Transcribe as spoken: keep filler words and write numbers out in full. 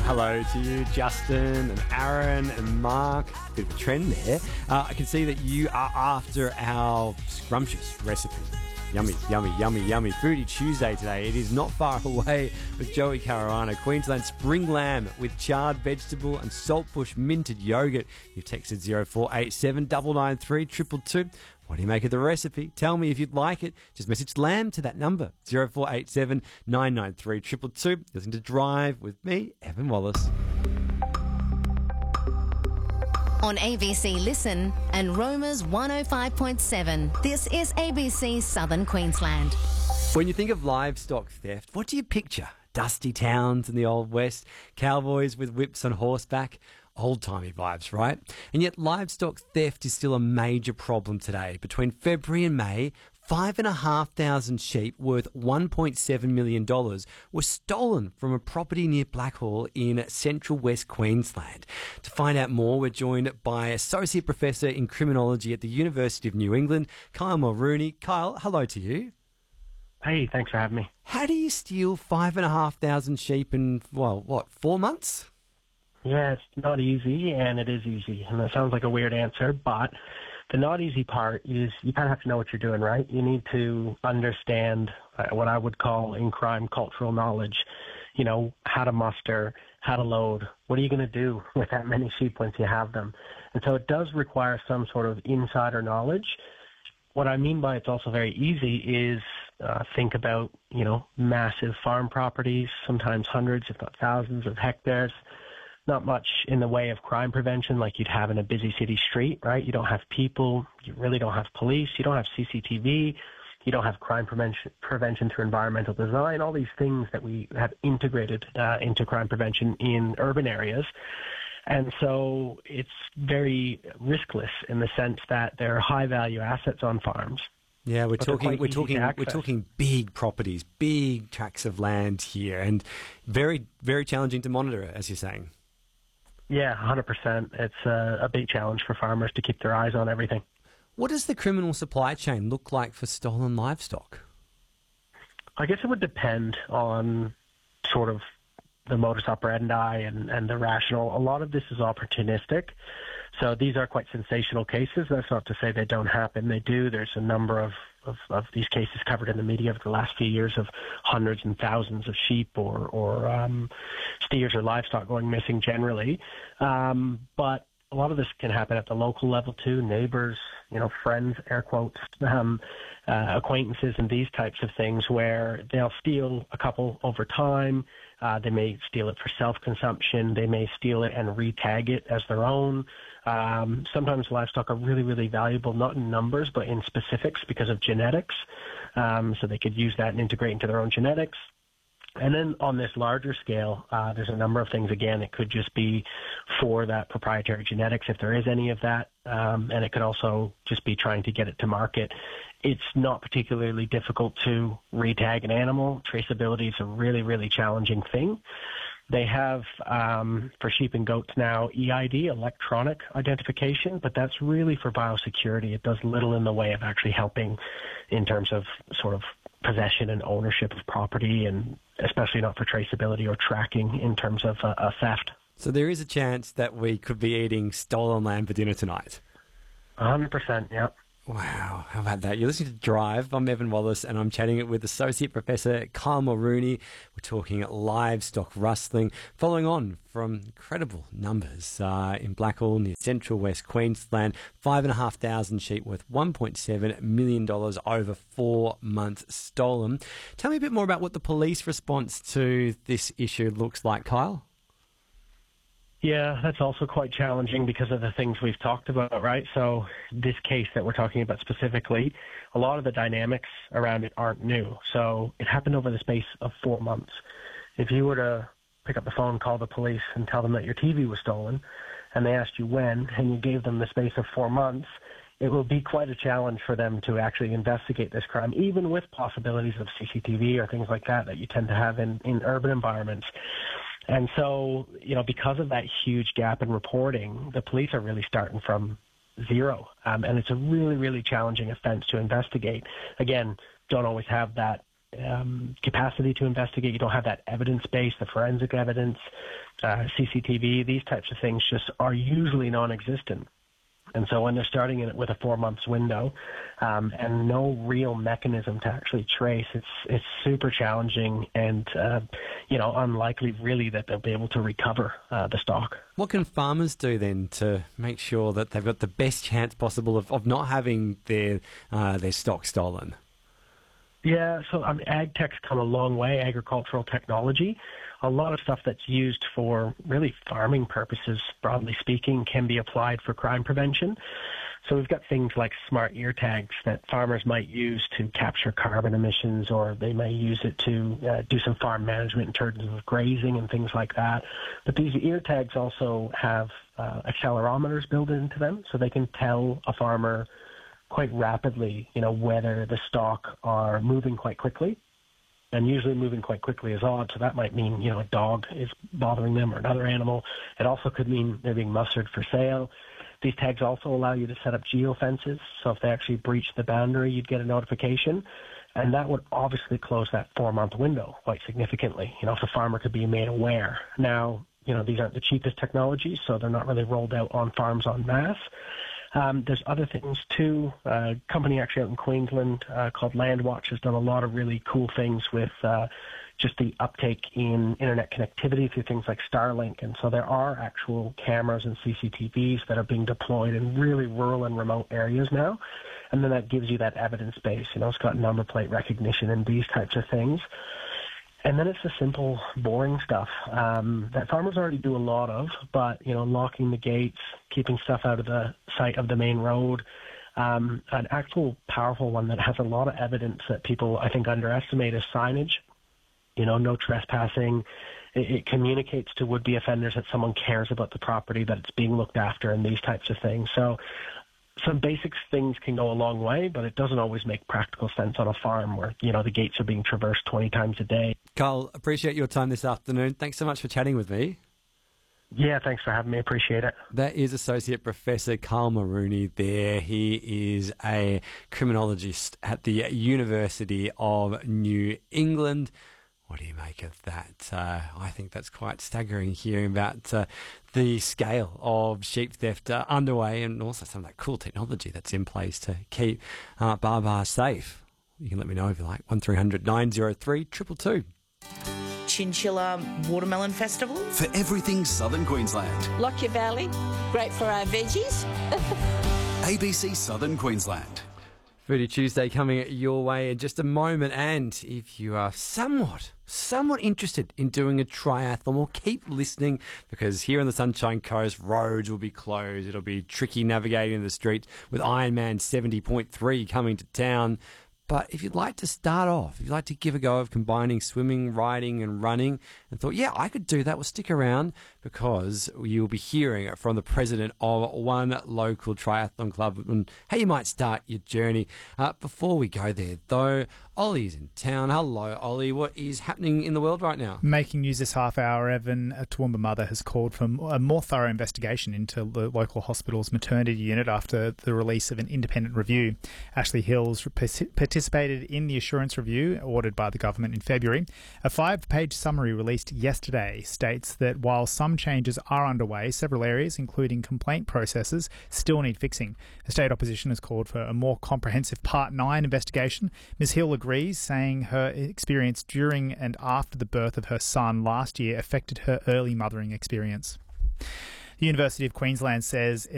hello to you, Justin and Aaron and Mark. Bit of a trend there. Uh, I can see that you are after our scrumptious recipe. Yummy, yummy, yummy, yummy. Foodie Tuesday today. It is not far away with Joey Caruana. Queensland spring lamb with charred vegetable and saltbush minted yogurt. You've texted zero four eight seven nine nine three two two two. What do you make of the recipe? Tell me if you'd like it. Just message lamb to that number, zero four eight seven nine nine three two two two. Listen to Drive with me, Evan Wallace. On A B C Listen and Roma's one oh five point seven. This is A B C Southern Queensland. When you think of livestock theft, what do you picture? Dusty towns in the Old West, cowboys with whips on horseback, old-timey vibes, right? And yet livestock theft is still a major problem today. Between February and May, five and a half thousand sheep worth one point seven million dollars were stolen from a property near Blackhall in central West Queensland. To find out more, we're joined by Associate Professor in Criminology at the University of New England, Kyle Mulrooney. Kyle, hello to you. Hey, thanks for having me. How do you steal five and a half thousand sheep in, well, what, four months? Yeah, it's not easy, and it is easy. And that sounds like a weird answer, but the not easy part is you kind of have to know what you're doing, right? You need to understand uh, what I would call in crime cultural knowledge. You know, how to muster, how to load. What are you going to do with that many sheep once you have them? And so it does require some sort of insider knowledge. What I mean by it's also very easy is uh, think about, you know, massive farm properties, sometimes hundreds, if not thousands of hectares. Not much in the way of crime prevention like you'd have in a busy city street, right? You don't have people, you really don't have police, you don't have C C T V, you don't have crime prevention, prevention through environmental design, all these things that we have integrated uh, into crime prevention in urban areas. And so it's very riskless in the sense that there are high value assets on farms. Yeah, we're talking we're talking we're access. talking big properties, big tracts of land here, and very very challenging to monitor, as you're saying. Yeah, one hundred percent. It's a, a big challenge for farmers to keep their eyes on everything. What does the criminal supply chain look like for stolen livestock? I guess it would depend on sort of the modus operandi and, and the rational. A lot of this is opportunistic. So these are quite sensational cases. That's not to say they don't happen. They do. There's a number of, of, of these cases covered in the media over the last few years of hundreds and thousands of sheep or, or um, steers or livestock going missing generally. Um, but a lot of this can happen at the local level too, neighbors, you know, friends, air quotes, um, uh, acquaintances and these types of things where they'll steal a couple over time. Uh, they may steal it for self-consumption. They may steal it and re-tag it as their own. Um, sometimes livestock are really, really valuable, not in numbers, but in specifics because of genetics. Um, so they could use that and integrate into their own genetics. And then on this larger scale, uh, there's a number of things. Again, it could just be for that proprietary genetics, if there is any of that. Um, and it could also just be trying to get it to market. It's not particularly difficult to re-tag an animal. Traceability is a really, really challenging thing. They have, um, for sheep and goats now, E I D, electronic identification, but that's really for biosecurity. It does little in the way of actually helping in terms of sort of possession and ownership of property, and especially not for traceability or tracking in terms of uh, a theft. So there is a chance that we could be eating stolen lamb for dinner tonight. one hundred percent, yeah. Wow, how about that? You're listening to Drive. I'm Evan Wallace, and I'm chatting it with Associate Professor Kyle Mulrooney. We're talking livestock rustling, following on from incredible numbers uh, in Blackhall near central West Queensland. Five and a half thousand sheep worth one point seven million dollars over four months stolen. Tell me a bit more about what the police response to this issue looks like, Kyle. Yeah, that's also quite challenging because of the things we've talked about, right? So this case that we're talking about specifically, a lot of the dynamics around it aren't new. So it happened over the space of four months. If you were to pick up the phone, call the police, and tell them that your T V was stolen, and they asked you when, and you gave them the space of four months, it will be quite a challenge for them to actually investigate this crime, even with possibilities of C C T V or things like that that you tend to have in, in urban environments. And so, you know, because of that huge gap in reporting, the police are really starting from zero. Um, and it's a really, really challenging offense to investigate. Again, don't always have that um, capacity to investigate. You don't have that evidence base, the forensic evidence, uh, C C T V. These types of things just are usually non-existent. And so when they're starting it with a four months window um, and no real mechanism to actually trace, it's it's super challenging and, uh, you know, unlikely really that they'll be able to recover uh, the stock. What can farmers do then to make sure that they've got the best chance possible of, of not having their uh, their stock stolen? Yeah, so I mean, ag tech's come a long way, agricultural technology. A lot of stuff that's used for really farming purposes, broadly speaking, can be applied for crime prevention. So we've got things like smart ear tags that farmers might use to capture carbon emissions, or they may use it to uh, do some farm management in terms of grazing and things like that. But these ear tags also have uh, accelerometers built into them, so they can tell a farmer quite rapidly, you know, whether the stock are moving quite quickly. And usually moving quite quickly is odd, so that might mean, you know, a dog is bothering them or another animal. It also could mean they're being mustered for sale. These tags also allow you to set up geofences, so if they actually breach the boundary, you'd get a notification. And that would obviously close that four-month window quite significantly, you know, if the farmer could be made aware. Now, you know, these aren't the cheapest technologies, so they're not really rolled out on farms en masse. Um, there's other things too. Uh, a company actually out in Queensland uh, called Landwatch has done a lot of really cool things with uh, just the uptake in internet connectivity through things like Starlink. And so there are actual cameras and C C T Vs that are being deployed in really rural and remote areas now. And then that gives you that evidence base. You know, it's got number plate recognition and these types of things. And then it's the simple, boring stuff um, that farmers already do a lot of, but, you know, locking the gates, keeping stuff out of the sight of the main road. Um, an actual powerful one that has a lot of evidence that people, I think, underestimate is signage. You know, no trespassing. It, it communicates to would-be offenders that someone cares about the property, that it's being looked after, and these types of things. So some basic things can go a long way, but it doesn't always make practical sense on a farm where, you know, the gates are being traversed twenty times a day. Carl, appreciate your time this afternoon. Thanks so much for chatting with me. Yeah, thanks for having me. Appreciate it. That is Associate Professor Carl Marooney there. He is a criminologist at the University of New England. What do you make of that? Uh, I think that's quite staggering, hearing about uh, the scale of sheep theft uh, underway, and also some of that cool technology that's in place to keep uh, Baa safe. You can let me know if you like. one three hundred nine oh three two two two. Chinchilla Watermelon Festival. For everything Southern Queensland. Lockyer Valley, great for our veggies. A B C Southern Queensland. Foodie Tuesday coming your way in just a moment, and if you are somewhat, somewhat interested in doing a triathlon, well, keep listening, because here on the Sunshine Coast, roads will be closed. It'll be tricky navigating the streets with Ironman seventy point three coming to town. But if you'd like to start off, if you'd like to give a go of combining swimming, riding and running, and thought, yeah, I could do that, well, stick around, because you'll be hearing from the president of one local triathlon club and how you might start your journey. Uh, before we go there, though, Ollie's in town. Hello, Ollie. What is happening in the world right now? Making news this half hour, Evan, a Toowoomba mother has called for a more thorough investigation into the local hospital's maternity unit after the release of an independent review. Ashley Hills participated in the assurance review ordered by the government in February. A five-page summary released yesterday states that while some changes are underway, several areas, including complaint processes, still need fixing. The state opposition has called for a more comprehensive Part nine investigation. Miz Hill agrees, saying her experience during and after the birth of her son last year affected her early mothering experience. The University of Queensland says